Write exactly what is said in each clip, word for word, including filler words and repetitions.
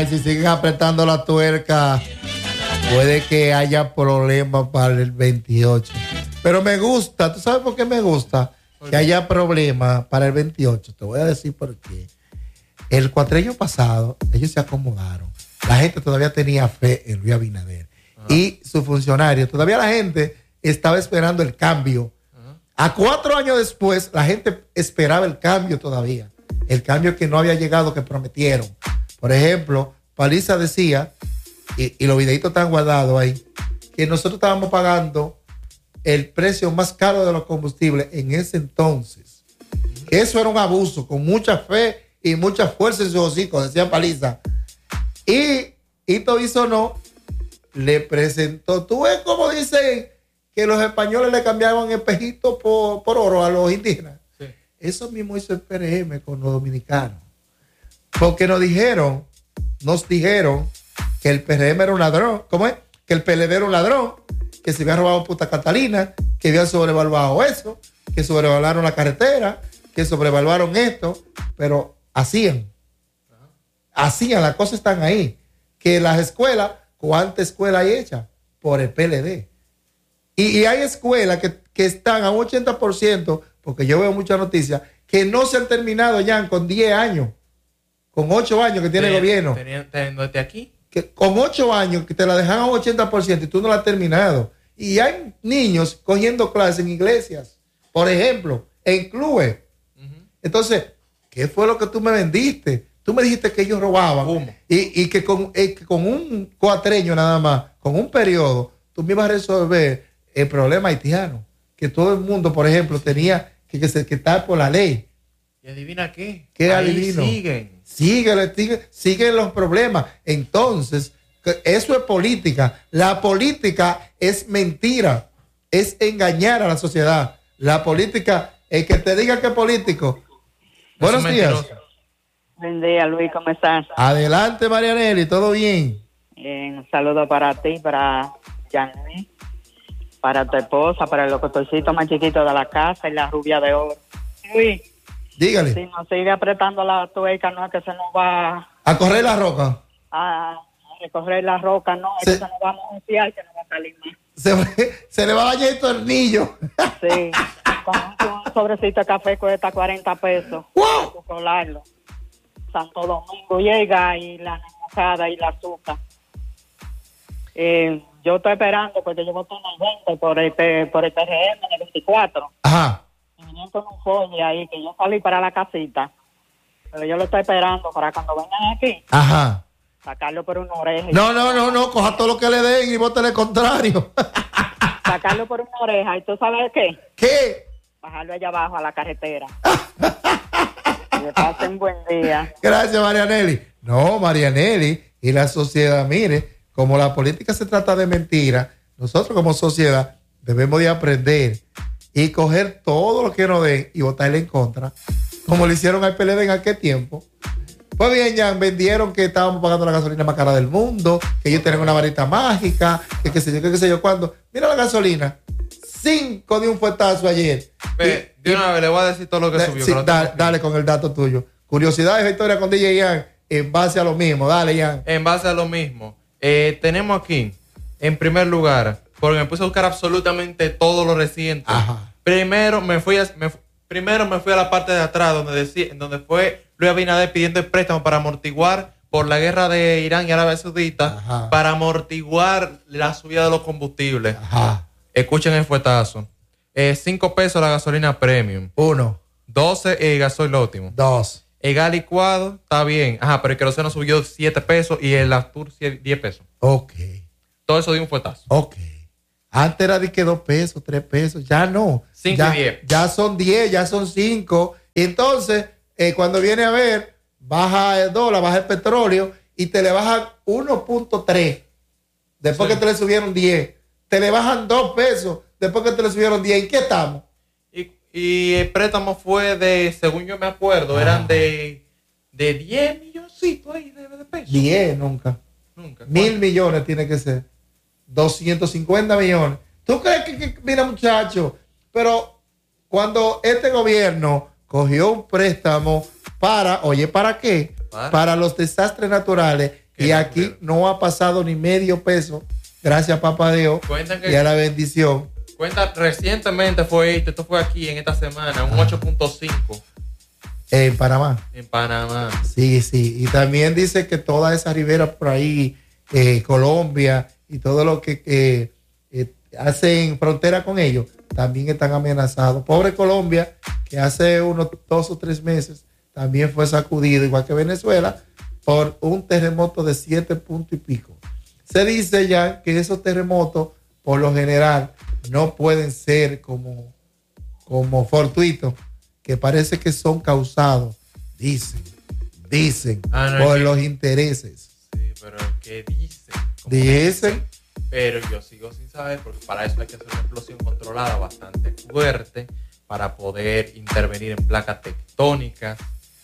Ay, si siguen apretando la tuerca, puede que haya problemas para el veintiocho. Pero me gusta, ¿tú sabes por qué me gusta? Que haya problemas para el veintiocho. Te voy a decir por qué. El cuatrenio pasado, ellos se acomodaron. La gente todavía tenía fe en Luis Abinader. Ajá. Y su funcionario. Todavía la gente estaba esperando el cambio. Ajá. A cuatro años después, la gente esperaba el cambio todavía. El cambio que no había llegado, que prometieron. Por ejemplo, Paliza decía, y, y los videitos están guardados ahí, que nosotros estábamos pagando el precio más caro de los combustibles en ese entonces. Eso era un abuso, con mucha fe y mucha fuerza en sus hocicos, decía Paliza. Y Hito Bisonó le presentó, tú ves cómo dicen que los españoles le cambiaban espejitos por, por oro a los indígenas. Sí. Eso mismo hizo el P R M con los dominicanos. Porque nos dijeron, nos dijeron que el P R M era un ladrón. ¿Cómo es? Que el P L D era un ladrón, que se había robado Punta Catalina, que había sobrevaluado eso, que sobrevaluaron la carretera, que sobrevaluaron esto, pero hacían. Hacían, las cosas están ahí. Que las escuelas, ¿cuántas escuelas hay hechas? Por el P L D. Y, y hay escuelas que, que están a un ochenta por ciento, porque yo veo muchas noticias, que no se han terminado ya con diez años, con ocho años que tiene el gobierno. ¿Teniendo aquí? Que con ocho años que te la dejan a un ochenta por ciento y tú no la has terminado. Y hay niños cogiendo clases en iglesias, por ejemplo, en clubes. Uh-huh. Entonces, ¿qué fue lo que tú me vendiste? Tú me dijiste que ellos robaban y, y que, con, eh, que con un cuatreño nada más, con un periodo, tú me ibas a resolver el problema haitiano. Que todo el mundo, por ejemplo, tenía que, que, se, que estar por la ley. ¿Y adivina qué? ¿Qué Ahí adivino? siguen. Siguen, siguen, siguen los problemas. Entonces, eso es política. La política es mentira. Es engañar a la sociedad. La política, el que te diga que es político. Buenos días. Buen día, Luis, ¿cómo estás? Adelante, Marianelli, ¿todo bien? Bien, un saludo para ti, para Yanni, para tu esposa, para el locutorcito más chiquito de la casa y la rubia de oro. Luis, dígale. Si nos sigue apretando la tuerca, no es que se nos va... ¿A correr la roca? A, a recorrer la roca, no, es se, que se nos va a monciar, que no va a salir más. Se, se le va a dañar el tornillo. Sí, con un sobrecito de café cuesta cuarenta pesos. ¡Wow! Colarlo. Santo Domingo llega y la mojada y la azúcar. Eh, yo estoy esperando porque yo voté en el veinte por el, por el P R M en el veinticuatro. Ajá. Y vinieron con un folio ahí que yo salí para la casita. Pero yo lo estoy esperando para cuando vengan aquí. Ajá. Sacarlo por una oreja. No, no, no, no, coja todo lo que le den y vote el contrario. Sacarlo por una oreja. ¿Y tú sabes qué? ¿Qué? Bajarlo allá abajo a la carretera. Que pasen buen día. Gracias, Marianelli. No, Marianelli y la sociedad, mire, como la política se trata de mentira, nosotros como sociedad debemos de aprender y coger todo lo que nos den y votarle en contra, como lo hicieron al P L D en aquel tiempo. Pues bien, ya vendieron que estábamos pagando la gasolina más cara del mundo, que ellos tienen una varita mágica, que qué sé yo, que qué sé yo cuándo. Mira la gasolina, cinco de un fuetazo ayer. Ve, y, de una vez le voy a decir todo lo que de, subió. Sí, que dale, dale con el dato tuyo. Curiosidades e historias con D J Ian en base a lo mismo. Dale, Ian. En base a lo mismo. Eh, tenemos aquí, en primer lugar, porque me puse a buscar absolutamente todo lo reciente. Ajá. Primero me fui a, me, primero me fui a la parte de atrás donde decía, donde fue Luis Abinader pidiendo el préstamo para amortiguar por la guerra de Irán y Arabia Saudita. Ajá. Para amortiguar la subida de los combustibles. Ajá. Escuchen el fuetazo. Eh, cinco pesos la gasolina premium. Uno. doce el gasoil óptimo. Dos. El gas licuado está bien. Ajá, pero el queroseno subió siete pesos y el Astur diez pesos. Ok. Todo eso dio un fuetazo. Ok. Antes era de que dos pesos, tres pesos. Ya no. Cinco ya, y diez. Ya son diez, ya son cinco. Y entonces, eh, cuando viene a ver, baja el dólar, baja el petróleo y te le bajan uno punto tres. Después sí. que te le subieron diez. Te le bajan dos pesos. Después que te le subieron diez. ¿En qué estamos? Y, y el préstamo fue de, según yo me acuerdo, ah. eran de, de diez milloncitos ahí de, de pesos. diez nunca. Nunca. Mil millones tiene que ser. doscientos cincuenta millones. ¿Tú crees que, que mira, muchacho? Pero cuando este gobierno cogió un préstamo para, oye, ¿para qué? Para, para los desastres naturales Y aquí ocurrió? No ha pasado ni medio peso, gracias a Papá Dios y a la bendición. Cuenta, recientemente fue, esto fue aquí en esta semana, un ocho punto cinco. En Panamá. En Panamá. Sí, sí. Y también dice que toda esa ribera por ahí, eh, Colombia y todo lo que eh, eh, hacen frontera con ellos, también están amenazados. Pobre Colombia, que hace unos dos o tres meses también fue sacudido, igual que Venezuela, por un terremoto de siete puntos y pico. Se dice ya que esos terremotos, por lo general, no pueden ser como, como fortuitos, que parece que son causados, dicen, dicen, ah, no, por los que, intereses. Sí, pero ¿qué dicen? Dicen. Pero yo sigo sin saber, porque para eso hay que hacer una explosión controlada bastante fuerte, para poder intervenir en placas tectónicas.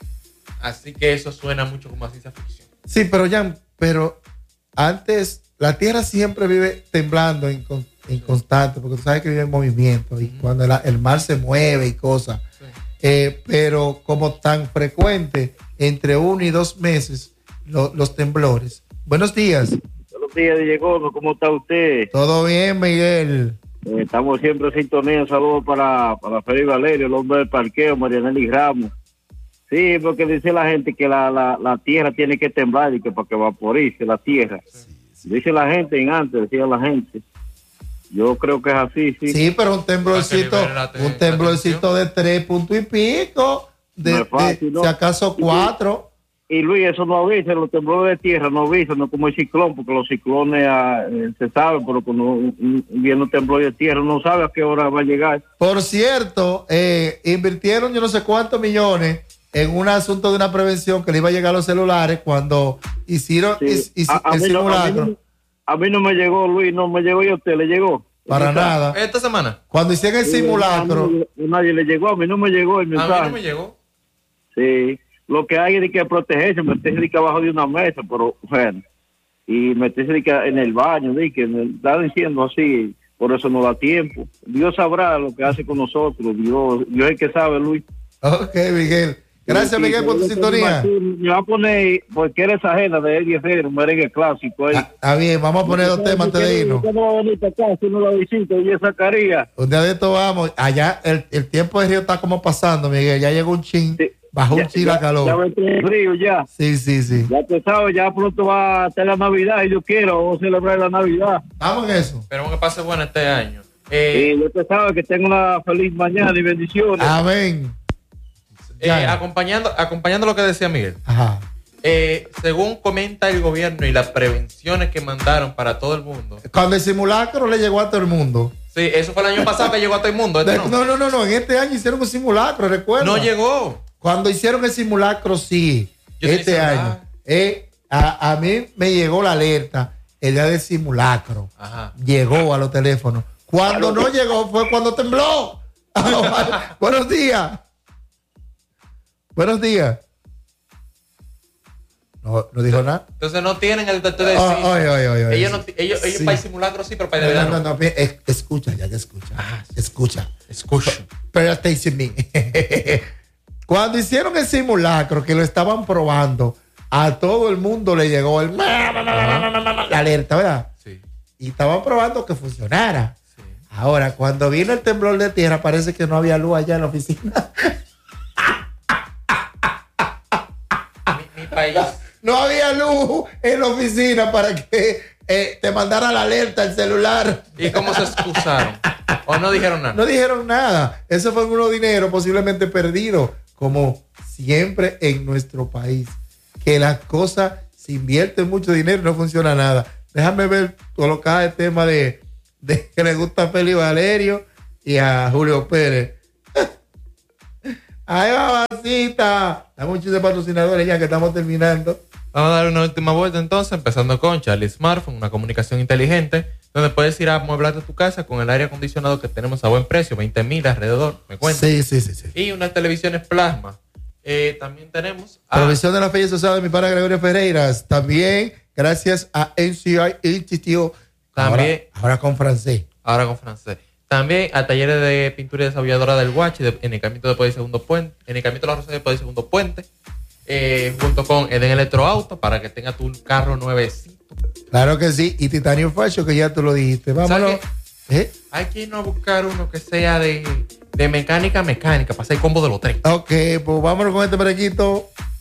Así que eso suena mucho como a ciencia ficción. Sí, pero Jan, pero antes la Tierra siempre vive temblando en, en constante, porque tú sabes que vive en movimiento, y uh-huh. cuando la, el mar se mueve y cosas. Sí. Eh, pero como tan frecuente entre uno y dos meses lo, los temblores. Buenos días. Buenos días, Diego. ¿Cómo está usted? Todo bien, Miguel. Eh, estamos siempre en sintonía. Un saludo para, para Félix Valerio, el hombre del parqueo, Marianelli Ramos. Sí, porque dice la gente que la, la, la tierra tiene que temblar y que para que vaporice la tierra. Sí, sí. Dice la gente en antes, decía la gente. Yo creo que es así, sí. Sí, pero un temblorcito, un temblorcito de tres puntos y pico, de, no es fácil, de ¿no? Si acaso cuatro. Y, y Luis, eso no avisa, los temblores de tierra no avisan, no como el ciclón, porque los ciclones eh, se saben, pero cuando viene un temblor de tierra no sabe a qué hora va a llegar. Por cierto, eh, invirtieron yo no sé cuántos millones en un asunto de una prevención que le iba a llegar a los celulares cuando hicieron sí. y, y, a, a el simulacro. No, A mí no me llegó, Luis, no me llegó y a usted le llegó. Para nada. ¿Esta semana? Cuando hicieron el sí, simulacro. Nadie, nadie le llegó, a mí no me llegó el mensaje. A mí no me llegó. Sí, lo que hay es que protegerse, meterse abajo de una mesa, pero bueno, y meterse en el baño, de que me está diciendo así, por eso no da tiempo. Dios sabrá lo que hace con nosotros, Dios, Dios es el que sabe, Luis. Ok, Miguel. Gracias, sí, Miguel, por tu sintonía. Me va a poner, porque eres ajena de Eddie Herrera, un merengue clásico. Está ah, bien, vamos a poner dos temas antes de irnos. Usted no va a venir para acá, si no la visita, y sacaría. Un día de esto vamos. Allá, el, el tiempo de río está como pasando, Miguel. Ya llegó un chin, sí, bajó ya, un chin la calor. Ya va a entrar el río, ya. Sí, sí, sí. Ya te sabes, ya pronto va a estar la Navidad, y yo quiero vamos a celebrar la Navidad. Vamos en eso. Esperemos que pase bueno este año. Eh, y yo te sabes que tengo una feliz mañana y bendiciones. Amén. Eh, acompañando, acompañando lo que decía Miguel. Ajá. Eh, según comenta el gobierno y las prevenciones que mandaron para todo el mundo. Cuando el simulacro le llegó a todo el mundo. Sí, eso fue el año pasado que llegó a todo el mundo. Este no. no, no, no, no. En este año hicieron un simulacro, recuerda. No llegó. Cuando hicieron el simulacro, sí. Yo este año. Eh, a, a mí me llegó la alerta el día del simulacro. Ajá. Llegó a los teléfonos. Cuando no llegó fue cuando tembló. Buenos días. Buenos días. No, no dijo nada. Entonces no tienen el detector de oh, oh, oh, oh, ellos, no, ellos, ellos sí. Para el simulacro sí, pero para el de no, no, no, no, es, escucha, ya que escucha. Ah, escucha. Escucha. Pero attention me. Cuando hicieron el simulacro, que lo estaban probando, a todo el mundo le llegó el la alerta, ¿verdad? Sí. Y estaban probando que funcionara. Sí. Ahora, cuando vino el temblor de tierra, parece que no había luz allá en la oficina. País. No había luz en la oficina para que eh, te mandara la alerta el celular. ¿Y cómo se excusaron? ¿O no dijeron nada? No dijeron nada. Eso fue uno dinero posiblemente perdido, como siempre en nuestro país. Que las cosas se invierten mucho dinero y no funciona nada. Déjame ver, colocar el tema de, de que le gusta a Félix Valerio y a Julio Pérez. ¡Ay, babacita! Dame un chiste de patrocinadores ya que estamos terminando. Vamos a dar una última vuelta entonces, empezando con Charlie Smartphone, una comunicación inteligente, donde puedes ir a amueblarte tu casa con el aire acondicionado que tenemos a buen precio, veinte mil alrededor, me cuento. Sí, sí, sí, sí. Y unas televisiones plasma. Eh, también tenemos... A... Provisión de la Fe y Asociado de mi padre Gregorio Ferreiras. También gracias a N C I Institute. También... Ahora, ahora con francés. Ahora con francés. También a talleres de pintura y desabolladora del Guachi, de enecamiento después del segundo puente, enecamiento de la Rosa después del segundo puente. eh, junto con Eden Electroauto para que tenga tu carro nuevecito. Claro que sí. Y Titanium Fashion, que ya tú lo dijiste. Vámonos. ¿Eh? Hay que irnos a buscar uno que sea de, de mecánica mecánica para hacer el combo de los tres. Ok, pues vámonos con este brequito.